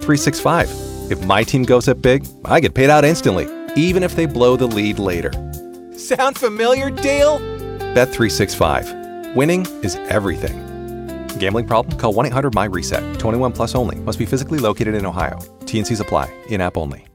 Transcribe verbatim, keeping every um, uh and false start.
three sixty-five. If my team goes up big, I get paid out instantly, even if they blow the lead later. Sound familiar, Dale? Bet three sixty-five. Winning is everything. Gambling problem? Call one eight hundred M Y RESET. twenty-one plus only. Must be physically located in Ohio. T N Cs apply. In-app only.